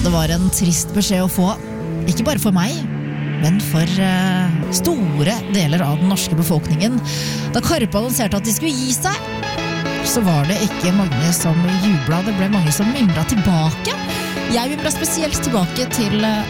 det var en trist beskjed å få, ikke bare for meg, men for store deler av den norske befolkningen. Da Karpe annonserte at de skulle gi seg, så var det ikke mange som jublet, det ble mange som mimret tilbake. Jeg mimret spesielt tilbake til